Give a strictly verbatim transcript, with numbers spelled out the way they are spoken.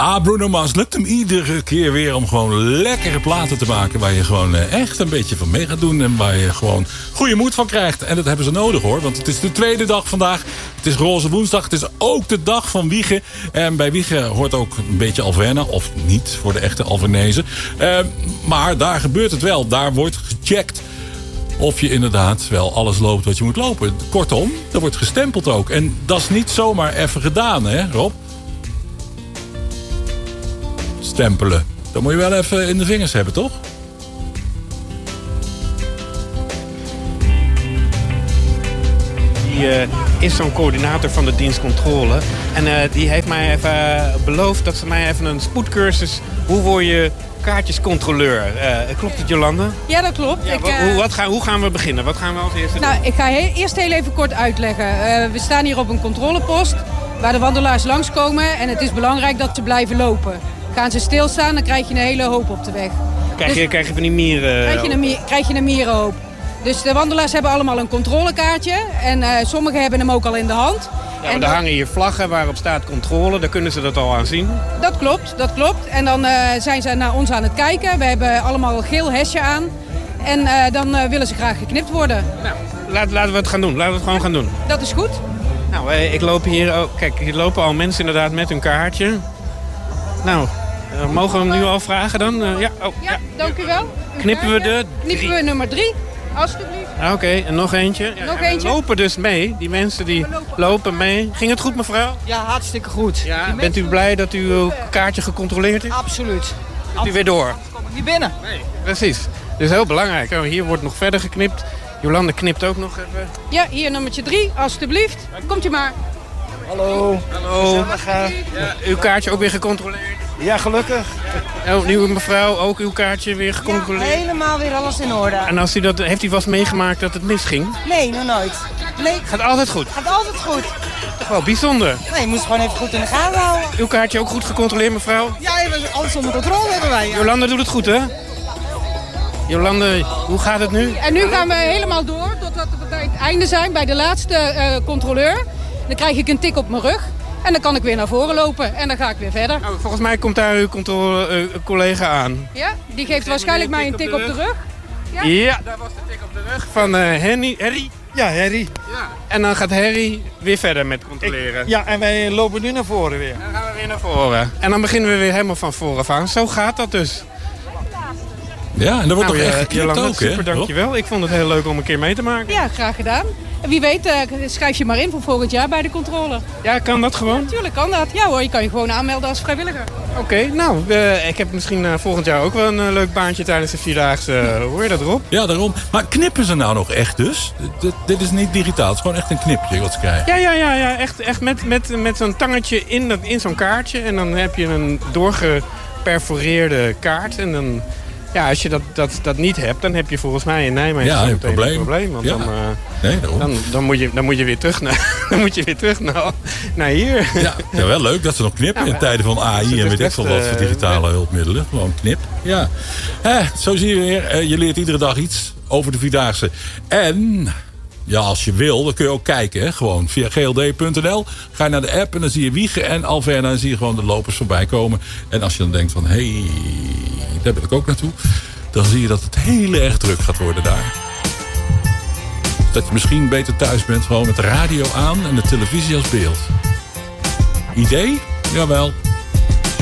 Ah, Bruno Mars lukt hem iedere keer weer om gewoon lekkere platen te maken... waar je gewoon echt een beetje van mee gaat doen... en waar je gewoon goede moed van krijgt. En dat hebben ze nodig, hoor. Want het is de tweede dag vandaag. Het is Roze Woensdag. Het is ook de dag van Wiegen. En bij Wiegen hoort ook een beetje Alverna. Of niet, voor de echte Alvernezen. Uh, maar daar gebeurt het wel. Daar wordt gecheckt of je inderdaad wel alles loopt wat je moet lopen. Kortom, er wordt gestempeld ook. En dat is niet zomaar even gedaan, hè, Rob? Stempelen. Dat moet je wel even in de vingers hebben, toch? Die uh, is zo'n coördinator van de dienstcontrole. En uh, die heeft mij even uh, beloofd dat ze mij even een spoedcursus... hoe word je kaartjescontroleur? Uh, klopt het, Jolande? Ja, dat klopt. Ja, ik, wat, uh... hoe, wat gaan, hoe gaan we beginnen? Wat gaan we als eerste nou, doen? Ik ga he- eerst heel even kort uitleggen. Uh, we staan hier op een controlepost... waar de wandelaars langskomen. En het is belangrijk dat ze blijven lopen. Gaan ze stilstaan, dan krijg je een hele hoop op de weg. Krijg je, dus, krijg je van die mieren? Krijg je een, mier, krijg je een mierenhoop. Dus de wandelaars hebben allemaal een controlekaartje. En uh, sommigen hebben hem ook al in de hand. Ja, en daar dan... hangen hier vlaggen waarop staat controle. Daar kunnen ze dat al aan zien. Dat klopt, dat klopt. En dan uh, zijn ze naar ons aan het kijken. We hebben allemaal een geel hesje aan. En uh, dan uh, willen ze graag geknipt worden. Nou, laat, laten we het gaan doen. Laten we het gewoon gaan doen. Dat is goed. Nou, uh, ik loop hier... Oh, kijk, hier lopen al mensen inderdaad met hun kaartje. Nou... Uh, mogen we hem nu al vragen dan? Uh, ja, oh, ja, ja, dank u wel. Knippen we de Knippen we nummer drie, alstublieft. Ah, Oké, okay. En nog eentje. Nog ja, eentje. We lopen dus mee. Die mensen die lopen, lopen mee. Ging het goed, mevrouw? Ja, hartstikke goed. Ja, bent mensen... u blij dat uw kaartje gecontroleerd is? Absoluut. Komt u weer door? Kom ik niet binnen. Nee, precies. Dus heel belangrijk. Oh, hier wordt nog verder geknipt. Jolande knipt ook nog even. Ja, hier nummertje drie, alstublieft. Komt u maar. Hallo. Hallo. Ja, uw kaartje ook weer gecontroleerd? Ja, gelukkig. Oh, nieuwe mevrouw, ook uw kaartje weer gecontroleerd? Ja, helemaal weer alles in orde. En als u dat, heeft u vast meegemaakt dat het misging? Nee, nog nooit. Nee. Gaat altijd goed? Gaat altijd goed. Toch wel bijzonder. Nee, je moet het gewoon even goed in de gaten houden. Uw kaartje ook goed gecontroleerd, mevrouw? Ja, alles onder controle hebben wij. Ja. Jolande doet het goed, hè? Jolande, hoe gaat het nu? En nu gaan we helemaal door totdat we bij het einde zijn, bij de laatste uh, controleur. Dan krijg ik een tik op mijn rug. En dan kan ik weer naar voren lopen en dan ga ik weer verder. Nou, volgens mij komt daar uw controle, uh, collega aan. Ja, die geeft waarschijnlijk mij een tik op de rug. Ja, ja, daar was de tik op de rug van uh, Henry. Harry. Ja, Harry. Ja. En dan gaat Harry weer verder met controleren. Ik, ja, en wij lopen nu naar voren weer. Dan gaan we weer naar voren. En dan beginnen we weer helemaal van voren aan. Zo gaat dat dus. Ja, en dat wordt nou, toch echt geknipt Jolande, ook, hè? Super, dankjewel. Ik vond het heel leuk om een keer mee te maken. Ja, graag gedaan. En wie weet, uh, schrijf je maar in voor volgend jaar bij de controle. Ja, kan dat gewoon? Ja, natuurlijk kan dat. Ja hoor, je kan je gewoon aanmelden als vrijwilliger. Oké, okay, nou, uh, ik heb misschien uh, volgend jaar ook wel een uh, leuk baantje tijdens de Vierdaagse. Uh, hoor je dat, Rob? Ja, daarom. Maar knippen ze nou nog echt dus? D- dit is niet digitaal, het is gewoon echt een knipje wat ze krijgen. Ja, ja, ja, ja. Echt, echt met, met, met zo'n tangetje in, dat, in zo'n kaartje. En dan heb je een doorgeperforeerde kaart. En dan... Ja, als je dat, dat, dat niet hebt, dan heb je volgens mij in Nijmegen ja, een probleem. probleem. Een probleem want ja. dan, uh, nee, dan, dan, moet je, dan moet je weer terug naar, dan moet je weer terug naar, naar hier. Ja, ja, wel leuk dat ze nog knippen ja, in tijden van A I en weet ik veel wat voor digitale uh, hulpmiddelen. Gewoon knip. Ja. Eh, zo zie je weer, eh, je leert iedere dag iets over de Vierdaagse. En... Ja, als je wil, dan kun je ook kijken. Hè? Gewoon via g l d punt n l. Ga je naar de app en dan zie je Wiegen en Alverna. En zie je gewoon de lopers voorbij komen. En als je dan denkt van, hé, hey, daar wil ik ook naartoe. Dan zie je dat het heel erg druk gaat worden daar. Dat je misschien beter thuis bent gewoon met de radio aan en de televisie als beeld. Idee? Jawel.